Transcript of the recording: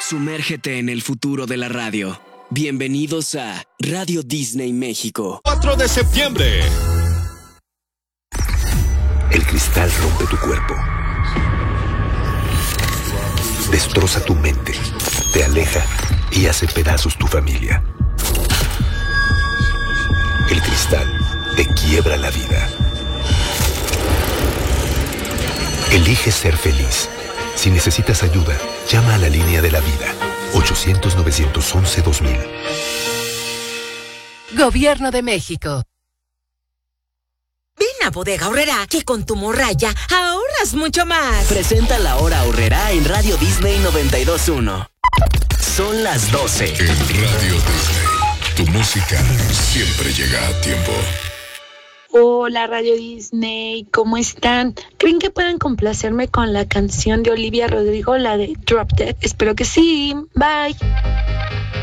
Sumérgete en el futuro de la radio. Bienvenidos a Radio Disney México. 4 de septiembre. El cristal rompe tu cuerpo. Destroza tu mente. Te aleja y hace pedazos tu familia. El cristal te quiebra la vida. Elige ser feliz. Si necesitas ayuda, llama a la línea de la vida. 800-911-2000. Gobierno de México. Ven a Bodega Aurrerá, que con tu morralla ahorras mucho más. Presenta la hora Aurrerá en Radio Disney 92.1. Son las 12. En Radio Disney, tu música siempre llega a tiempo. Hola Radio Disney, ¿cómo están? ¿Creen que puedan complacerme con la canción de Olivia Rodrigo, la de Drop Dead? Espero que sí. Bye.